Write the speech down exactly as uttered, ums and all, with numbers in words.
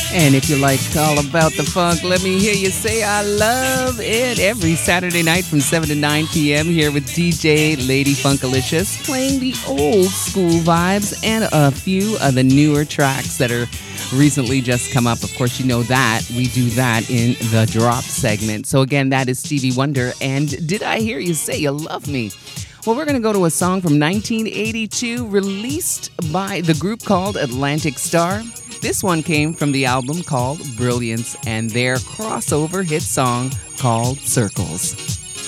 And if you like all about the funk, let me hear you say I love it every Saturday night from seven to nine p.m. here with D J Lady Funkalicious, playing the old school vibes and a few of the newer tracks that are recently just come up. Of course, you know that. We do that in the drop segment. So again, that is Stevie Wonder. And Did I Hear You Say You Love Me? Well, we're going to go to a song from nineteen eighty-two released by the group called Atlantic Star. This one came from the album called Brilliance and their crossover hit song called Circles.